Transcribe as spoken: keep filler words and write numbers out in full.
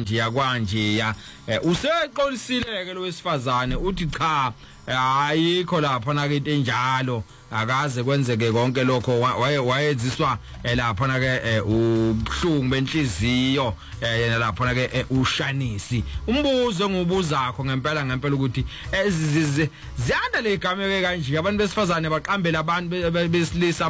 kwanje yakwanje ya useqolisile ke lo wesifazane uthi cha ayikho lapha na ke into enjalo akaze kwenzeke konke lokho wayeziswa lapha na ke ubuhlungu benhliziyo yena lapha na ke uShanisi umbuzo ngobuzakho ngempela ngempela ukuthi ziyanda le igama ke kanje abantu besifazane baqambela abantu besilisa